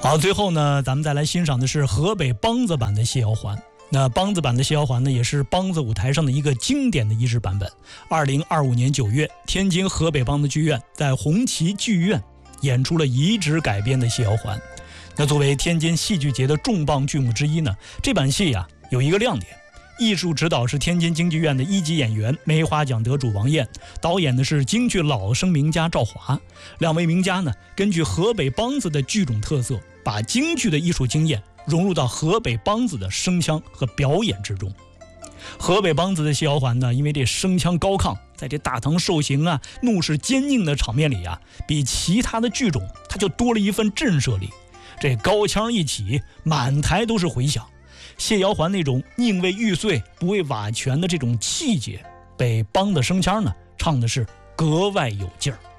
好，最后呢，咱们再来欣赏的是河北梆子版的谢瑶环。那梆子版的谢瑶环呢，也是梆子舞台上的一个经典的移植版本。2025年9月，天津河北梆子剧院在红旗剧院演出了移植改编的谢瑶环。那作为天津戏剧节的重磅剧目之一呢，这版戏呀有一个亮点，艺术指导是天津京剧院的1级演员、梅花奖得主王燕，导演的是京剧老生名家赵华。两位名家呢，根据河北梆子的剧种特色，把京剧的艺术经验融入到河北梆子的声腔和表演之中。河北梆子的谢瑶环呢，因为这声腔高亢，在这大唐受刑啊、怒视奸佞的场面里啊，比其他的剧种它就多了一份震慑力。这高腔一起，满台都是回响。谢瑶环那种宁为玉碎不为瓦全的这种气节，被梆子声腔呢唱的是格外有劲儿。